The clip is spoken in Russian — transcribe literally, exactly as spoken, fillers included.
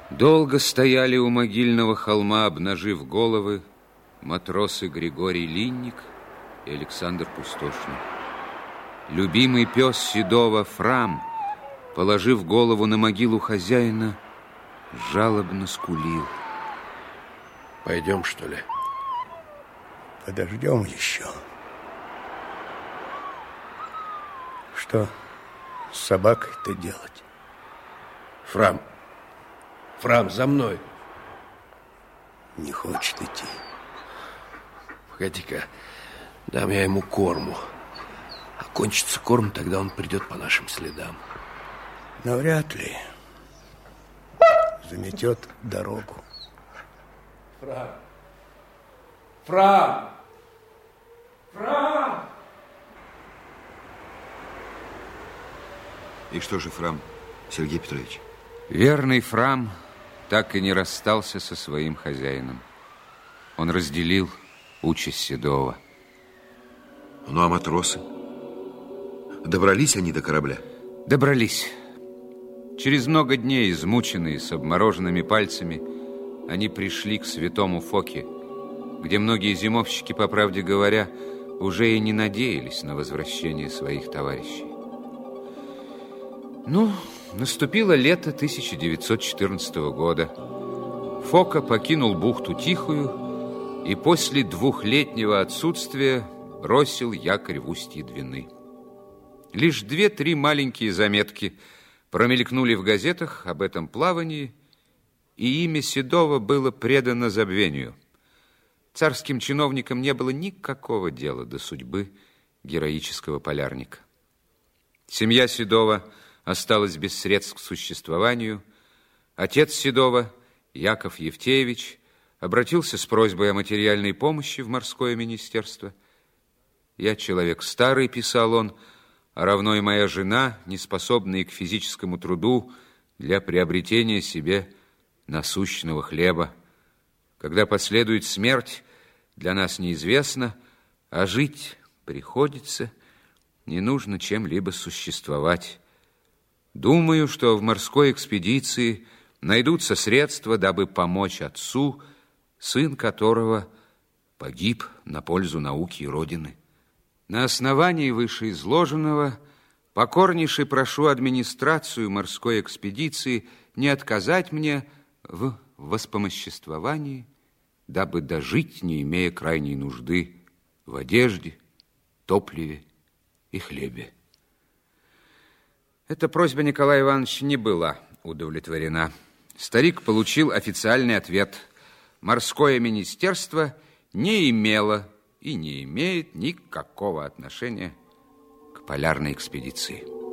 Долго стояли у могильного холма, обнажив головы, матросы Григорий Линник и Александр Пустошный. Любимый пес Седова Фрам, положив голову на могилу хозяина, жалобно скулил. Пойдем, что ли? Подождем еще. Что с собакой-то делать? Фрам, Фрам, за мной. Не хочет идти. Погоди-ка, дам я ему корму. А кончится корм, тогда он придет по нашим следам. Навряд ли. Заметет дорогу. Фрам! Фрам! Фрам! И что же, Фрам, Сергей Петрович? Верный Фрам так и не расстался со своим хозяином. Он разделил участь Седова. Ну, а матросы? Добрались они до корабля? Добрались. Через много дней, измученные, с обмороженными пальцами, они пришли к святому Фоке, где многие зимовщики, по правде говоря, уже и не надеялись на возвращение своих товарищей. Ну, наступило лето тысяча девятьсот четырнадцатого года. Фока покинул бухту Тихую и после двухлетнего отсутствия бросил якорь в устье Двины. Лишь две-три маленькие заметки промелькнули в газетах об этом плавании, и имя Седова было предано забвению. Царским чиновникам не было никакого дела до судьбы героического полярника. Семья Седова осталась без средств к существованию. Отец Седова, Яков Евтеевич, обратился с просьбой о материальной помощи в морское министерство. «Я человек старый», — писал он, «а равно и моя жена, неспособные к физическому труду для приобретения себе насущного хлеба. Когда последует смерть, для нас неизвестно, а жить приходится, не нужно чем-либо существовать. Думаю, что в морской экспедиции найдутся средства, дабы помочь отцу, сын которого погиб на пользу науки и Родины. На основании вышеизложенного покорнейше прошу администрацию морской экспедиции не отказать мне в воспомоществовании, дабы дожить, не имея крайней нужды в одежде, топливе и хлебе». Эта просьба Николая Ивановича не была удовлетворена. Старик получил официальный ответ. Морское министерство не имело и не имеет никакого отношения к полярной экспедиции.